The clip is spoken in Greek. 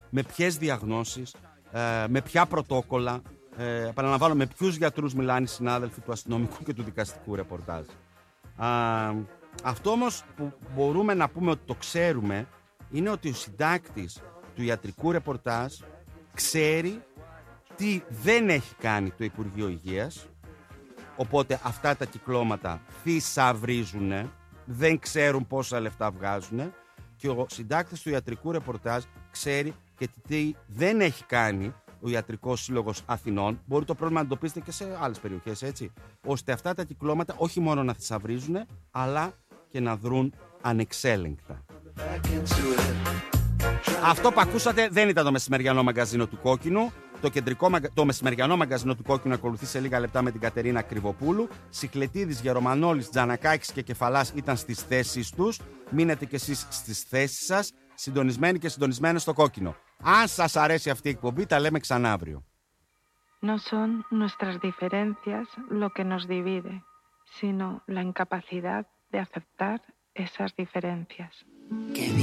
με ποιες διαγνώσεις, με ποια πρωτόκολλα. Επαναλαμβάνω, με ποιους γιατρούς μιλάνε οι συνάδελφοι του αστυνομικού και του δικαστικού ρεπορτάζ. Αυτό όμως που μπορούμε να πούμε ότι το ξέρουμε είναι ότι ο συντάκτης του ιατρικού ρεπορτάζ ξέρει τι δεν έχει κάνει το Υπουργείο Υγείας, οπότε αυτά τα κυκλώματα θησαυρίζουν, δεν ξέρουν πόσα λεφτά βγάζουν, και ο συντάκτης του ιατρικού ρεπορτάζ ξέρει και τι δεν έχει κάνει ο Ιατρικός Σύλλογος Αθηνών. Μπορεί το πρόβλημα να το πείτε και σε άλλες περιοχές, έτσι, ώστε αυτά τα κυκλώματα όχι μόνο να θησαυρίζουν, αλλά και να δρουν ανεξέλεγκτα. Αυτό που ακούσατε δεν ήταν το μεσημεριανό μαγκαζίνο του Κόκκινου. Το μεσημεριανό μαγκαζίνο του Κόκκινου ακολουθεί σε λίγα λεπτά με την Κατερίνα Κρυβοπούλου. Σιχλετίδης, Γερομανόλης, Τζανακάκης και Κεφαλάς ήταν στις θέσεις τους. Μείνετε κι εσείς στις θέσεις σας, συντονισμένοι και συντονισμένες στο Κόκκινο. Αν σας αρέσει αυτή η εκπομπή, τα λέμε ξανά αύριο. No son nuestras diferencias lo que nos divide, sino la incapacidad de aceptar esas diferencias.